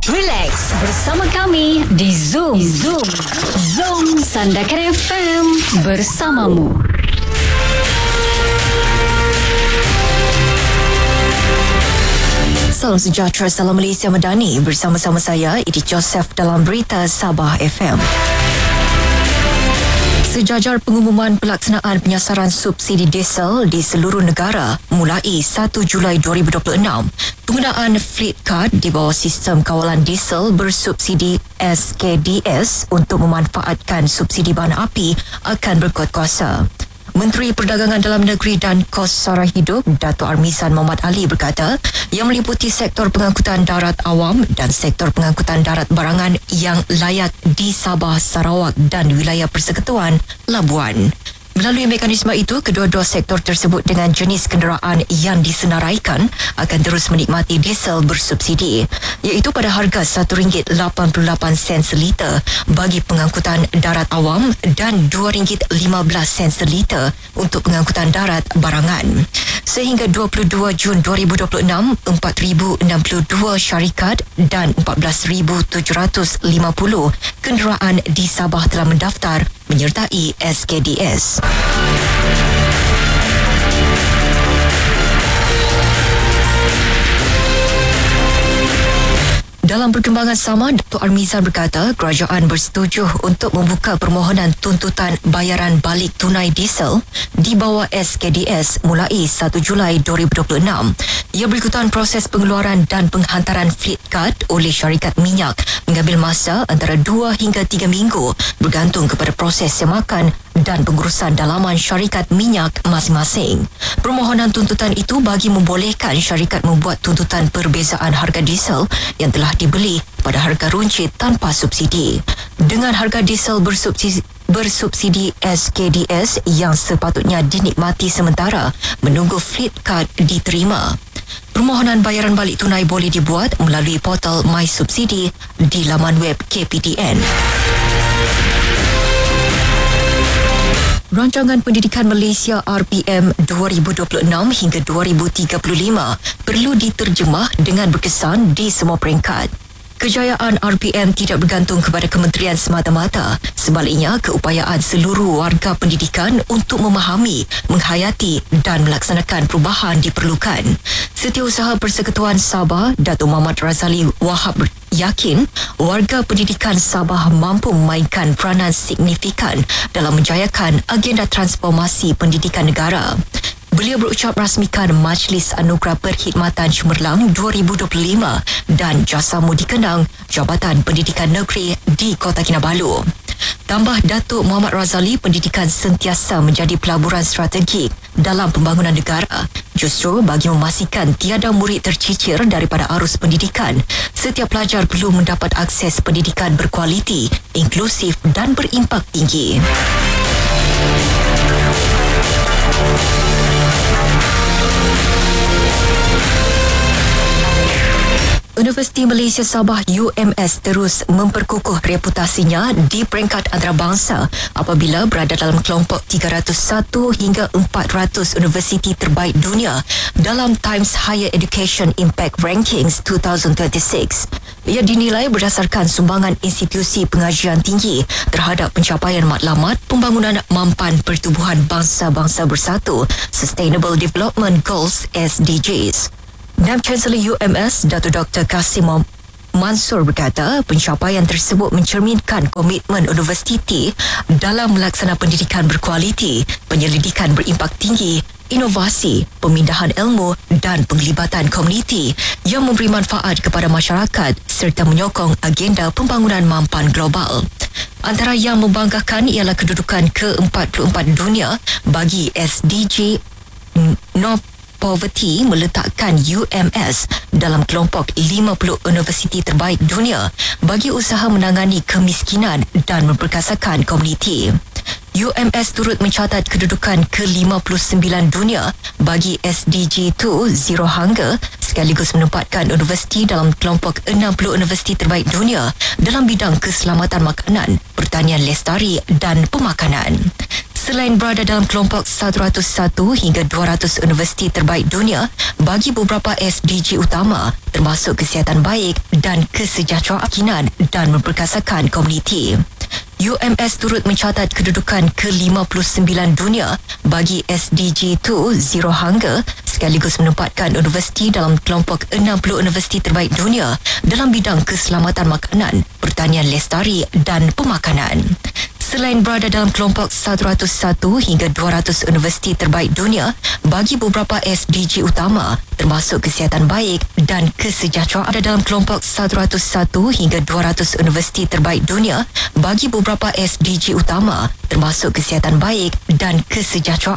Relax bersama kami di Zoom. Zoom Sandakan FM bersamamu. Salam sejahtera, salam Malaysia Madani. Bersama-sama saya, Edi Joseph dalam Berita Sabah FM. Sejajar pengumuman pelaksanaan penyasaran subsidi diesel di seluruh negara mulai 1 Julai 2026. Penggunaan fleet card di bawah sistem kawalan diesel bersubsidi SKDS untuk memanfaatkan subsidi bahan api akan berkuat kuasa. Menteri Perdagangan Dalam Negeri dan Kos Sara Hidup Dato' Armizan Mohamad Ali berkata yang meliputi sektor pengangkutan darat awam dan sektor pengangkutan darat barangan yang layak di Sabah, Sarawak dan wilayah Persekutuan Labuan. Melalui mekanisme itu, kedua-dua sektor tersebut dengan jenis kenderaan yang disenaraikan akan terus menikmati diesel bersubsidi, iaitu pada harga RM1.88 seliter bagi pengangkutan darat awam dan RM2.15 seliter untuk pengangkutan darat barangan. Sehingga 22 Jun 2026, 4,062 syarikat dan 14,750 kenderaan di Sabah telah mendaftar menyertai SKDS. Dalam perkembangan sama, Dato' Armizan berkata kerajaan bersetuju untuk membuka permohonan tuntutan bayaran balik tunai diesel di bawah SKDS mulai 1 Julai 2026. Ia berikutan proses pengeluaran dan penghantaran fleet card oleh syarikat minyak mengambil masa antara 2 hingga 3 minggu bergantung kepada proses semakan dan pengurusan dalaman syarikat minyak masing-masing. Permohonan tuntutan itu bagi membolehkan syarikat membuat tuntutan perbezaan harga diesel yang telah dibeli pada harga runcit tanpa subsidi. Dengan harga diesel bersubsidi SKDS yang sepatutnya dinikmati sementara menunggu fleet card diterima. Permohonan bayaran balik tunai boleh dibuat melalui portal My Subsidi di laman web KPDN. Rancangan Pendidikan Malaysia RPM 2026 hingga 2035 perlu diterjemah dengan berkesan di semua peringkat. Kejayaan RPM tidak bergantung kepada kementerian semata-mata. Sebaliknya, keupayaan seluruh warga pendidikan untuk memahami, menghayati dan melaksanakan perubahan diperlukan. Setiausaha Persekutuan Sabah, Dato' Muhammad Razali Wahab yakin warga pendidikan Sabah mampu memainkan peranan signifikan dalam menjayakan agenda transformasi pendidikan negara. Beliau berucap rasmikan Majlis Anugerah Perkhidmatan Cemerlang 2025 dan Jasamudi Kenang Jabatan Pendidikan Negeri di Kota Kinabalu. Tambah Datuk Muhammad Razali, pendidikan sentiasa menjadi pelaburan strategik dalam pembangunan negara. Justru bagi memastikan tiada murid tercicir daripada arus pendidikan, setiap pelajar perlu mendapat akses pendidikan berkualiti, inklusif dan berimpak tinggi. Universiti Malaysia Sabah UMS terus memperkukuh reputasinya di peringkat antarabangsa apabila berada dalam kelompok 301 hingga 400 universiti terbaik dunia dalam Times Higher Education Impact Rankings 2026. Ia dinilai berdasarkan sumbangan institusi pengajian tinggi terhadap pencapaian matlamat pembangunan mampan pertubuhan bangsa-bangsa bersatu Sustainable Development Goals SDGs. NAB Chancellor UMS Dato' Dr. Kasim Mansur berkata pencapaian tersebut mencerminkan komitmen universiti dalam melaksana pendidikan berkualiti, penyelidikan berimpak tinggi, inovasi, pemindahan ilmu dan penglibatan komuniti yang memberi manfaat kepada masyarakat serta menyokong agenda pembangunan mampan global. Antara yang membanggakan ialah kedudukan ke-44 dunia bagi SDG No Poverty meletakkan UMS dalam kelompok 50 universiti terbaik dunia bagi usaha menangani kemiskinan dan memperkasakan komuniti. UMS turut mencatat kedudukan ke-59 dunia bagi SDG 2 Zero Hunger sekaligus menempatkan universiti dalam kelompok 60 universiti terbaik dunia dalam bidang keselamatan makanan, pertanian lestari dan pemakanan. Selain berada dalam kelompok 101 hingga 200 universiti terbaik dunia bagi beberapa SDG utama termasuk kesihatan baik dan kesejahteraan dan memperkasakan komuniti. UMS turut mencatat kedudukan ke-59 dunia bagi SDG 2 Zero Hunger sekaligus menempatkan universiti dalam kelompok 60 universiti terbaik dunia dalam bidang keselamatan makanan, pertanian lestari dan pemakanan. Selain berada dalam kelompok 101 hingga 200 universiti terbaik dunia bagi beberapa SDG utama termasuk kesihatan baik dan kesejahteraan ada dalam kelompok 101 hingga 200 universiti terbaik dunia bagi beberapa SDG utama termasuk kesihatan baik dan kesejahteraan